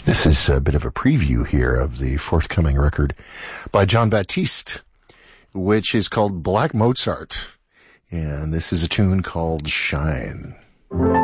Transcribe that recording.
This is a bit of a preview here of the forthcoming record by Jon Batiste, which is called Black Mozart. And this is a tune called Shine.